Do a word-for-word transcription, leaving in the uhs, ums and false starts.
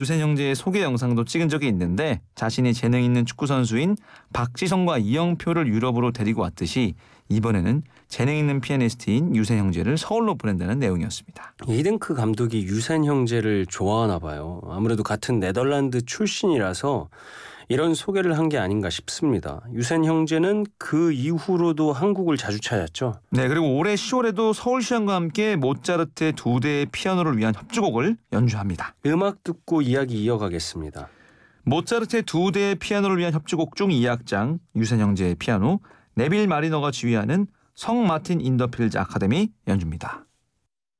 유센 형제의 소개 영상도 찍은 적이 있는데 자신이 재능 있는 축구 선수인 박지성과 이영표를 유럽으로 데리고 왔듯이 이번에는 재능 있는 피아니스트인 유센 형제를 서울로 보낸다는 내용이었습니다. 히딩크 감독이 유센 형제를 좋아하나 봐요. 아무래도 같은 네덜란드 출신이라서 이런 소개를 한 게 아닌가 싶습니다. 유센 형제는 그 이후로도 한국을 자주 찾았죠. 네, 그리고 올해 시월에도 서울시향과 함께 모차르트의 두 대의 피아노를 위한 협주곡을 연주합니다. 음악 듣고 이야기 이어가겠습니다. 모차르트의 두 대의 피아노를 위한 협주곡 중 이 악장 유센 형제의 피아노, 네빌 마리너가 지휘하는 성 마틴 인더필즈 아카데미 연주입니다.